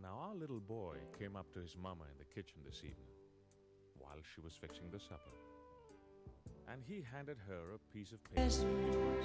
Now, our little boy came up to his mama in the kitchen this evening while she was fixing the supper. And he handed her a piece of paper.